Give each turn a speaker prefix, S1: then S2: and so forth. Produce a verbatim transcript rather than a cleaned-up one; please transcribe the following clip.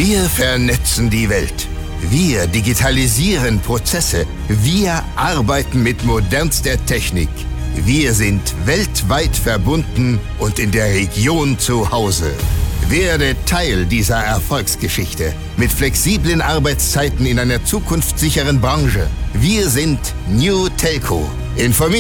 S1: Wir vernetzen die Welt. Wir digitalisieren Prozesse. Wir arbeiten mit modernster Technik. Wir sind weltweit verbunden und in der Region zu Hause. Werde Teil dieser Erfolgsgeschichte mit flexiblen Arbeitszeiten in einer zukunftssicheren Branche. Wir sind New Telco. Informiert